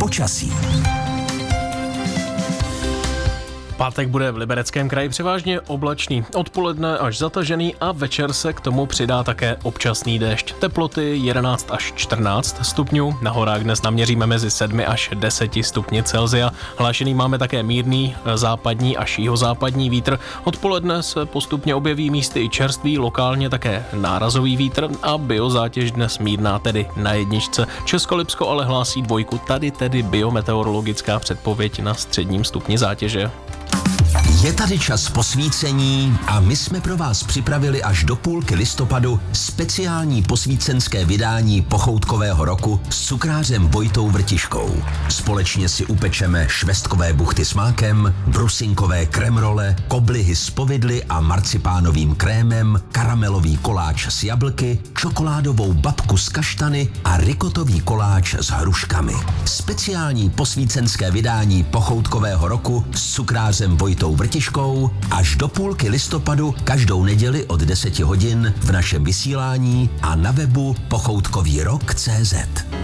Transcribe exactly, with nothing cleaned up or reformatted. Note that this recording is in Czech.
Počasí. Pátek bude v Libereckém kraji převážně oblačný, odpoledne až zatažený a večer se k tomu přidá také občasný déšť. Teploty jedenáct až čtrnáct stupňů, na horách dnes naměříme mezi sedm až deset stupni Celsia. Hlášený máme také mírný západní až jihozápadní vítr. Odpoledne se postupně objeví místy i čerstvý, lokálně také nárazový vítr a biozátěž dnes mírná, tedy na jedničce. Českolipsko ale hlásí dvojku, tady tedy biometeorologická předpověď na středním stupni zátěže. Je tady čas posvícení a my jsme pro vás připravili až do půlky listopadu speciální posvícenské vydání pochoutkového roku s cukrářem Vojtou Vrtiškou. Společně si upečeme švestkové buchty s mákem, brusinkové kremrole, koblihy s povidly a marcipánovým krémem, karamelový koláč s jablky, čokoládovou babku s kaštany a rikotový koláč s hruškami. Speciální posvícenské vydání pochoutkového roku s cukrářem Vojtou Vrtiškou až do půlky listopadu každou neděli od deseti hodin v našem vysílání a na webu pochoutkový rok tečka cé zet.